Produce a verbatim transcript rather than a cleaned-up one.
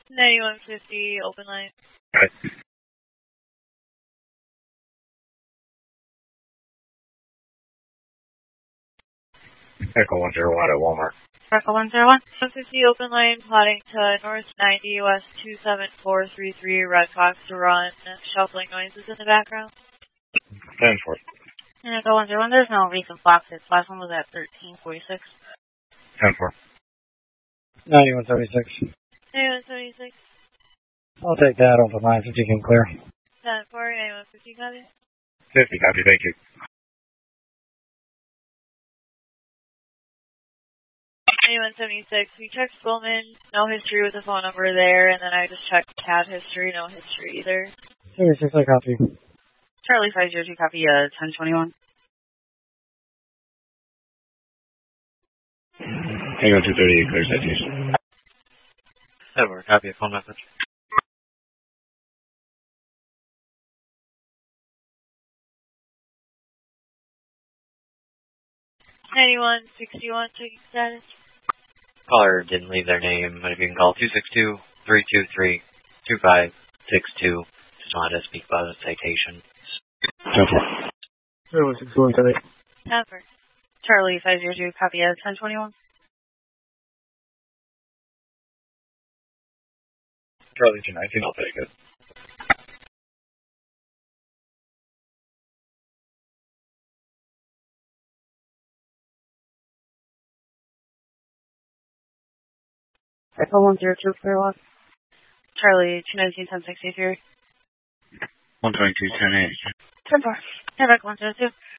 ninety-one fifty, open line. Right. Echo one zero one at Walmart. Echo one zero one. one fifty, open line, plotting to north ninety, west two seven four three three, Red Fox to run, shuffling noises in the background. ten four. Echo one zero one, there's no recent blocks. Its last one was at thirteen forty-six. ten four. ninety-one seventy-six. ninety-one seventy-six. I'll take that, open line, fifty can clear. ten four, ninety-one fifty, copy. fifty, copy, thank you. ninety-one seventy-six, we checked Spillman, no history with the phone number there, and then I just checked cat history, no history either. seventy-six, I copy. Charlie five zero two, copy, uh, ten twenty-one. Tango two thirty-eight, clear citation. Ever, copy a phone message. ninety-one sixty-one, checking status. Caller didn't leave their name, but if you can call two six two, three two three, two five six two, just wanted to speak about a citation. ten four. ninety-one sixty-one, ten eight. ten four. Charlie five zero two, copy, uh, ten twenty-one. Charlie two nineteen, I'll take it. Echo one zero two, clear lock. Charlie two nineteen, ten sixty-three. one twenty-two, ten eight. ten four. Echo one zero two.